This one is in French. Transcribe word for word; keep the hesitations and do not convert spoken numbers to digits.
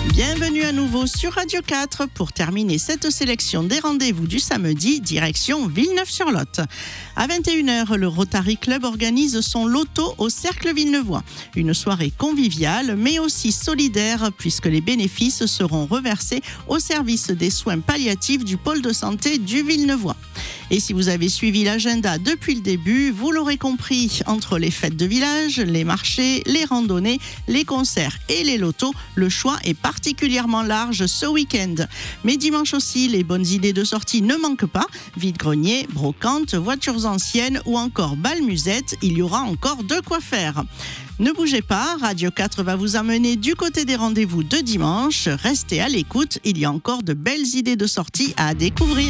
Bienvenue à nouveau sur Radio quatre pour terminer cette sélection des rendez-vous du samedi, direction Villeneuve-sur-Lot. À vingt et une heures, le Rotary Club organise son loto au Cercle Villeneuvois. Une soirée conviviale, mais aussi solidaire, puisque les bénéfices seront reversés au service des soins palliatifs du pôle de santé du Villeneuvois. Et si vous avez suivi l'agenda depuis le début, vous l'aurez compris, entre les fêtes de village, les marchés, les randonnées, les concerts et les lotos, le choix est particulièrement large ce week-end. Mais dimanche aussi, les bonnes idées de sortie ne manquent pas. Vide-grenier, brocante, voitures anciennes ou encore bal musette, il y aura encore de quoi faire. Ne bougez pas, Radio quatre va vous amener du côté des rendez-vous de dimanche. Restez à l'écoute, il y a encore de belles idées de sortie à découvrir.